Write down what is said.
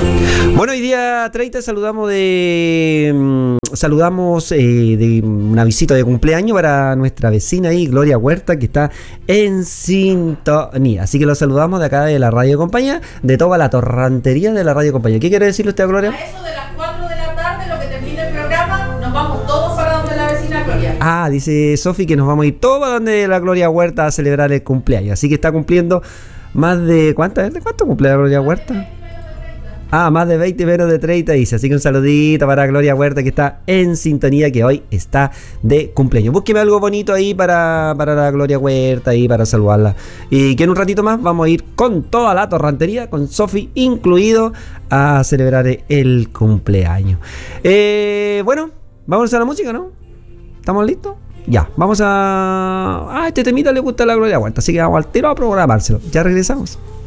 Bueno, hoy día 30 saludamos de una visita de cumpleaños para nuestra vecina ahí, Gloria Huerta, que está en sintonía. Así que lo saludamos de acá de la Radio Compañía, de toda la torrantería de la Radio Compañía. ¿Qué quiere decirle usted, Gloria? A eso de las 4 de la tarde, lo que termine el programa, nos vamos todos para donde la vecina Gloria. Ah, dice Sofi que nos vamos a ir todos a donde la Gloria Huerta a celebrar el cumpleaños. Así que está cumpliendo más de... ¿Cuánto cumple la Gloria Huerta? Ah, más de 20, menos de 30, dice. Así que un saludito para Gloria Huerta, que está en sintonía, que hoy está de cumpleaños. Búsqueme algo bonito ahí para la Gloria Huerta, y para saludarla. Y que en un ratito más vamos a ir con toda la torrantería, con Sofi incluido, a celebrar el cumpleaños. Bueno, vamos a la música, ¿no? ¿Estamos listos? Ya, vamos a... este temita le gusta a la Gloria Huerta, así que vamos al tiro a programárselo. Ya regresamos.